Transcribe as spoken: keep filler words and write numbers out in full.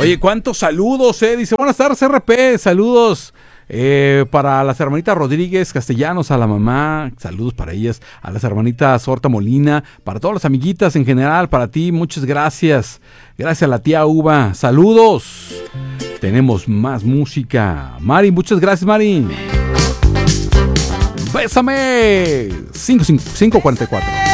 Oye, ¿cuántos saludos, eh? Dice, buenas tardes, R P, saludos. Eh, para las hermanitas Rodríguez Castellanos, a la mamá, saludos para ellas, a las hermanitas Horta Molina, para todas las amiguitas en general, para ti, muchas gracias. Gracias a la tía Uva, saludos. Tenemos más música. Mari, muchas gracias, Mari. Bésame. cinco cuarenta y cuatro.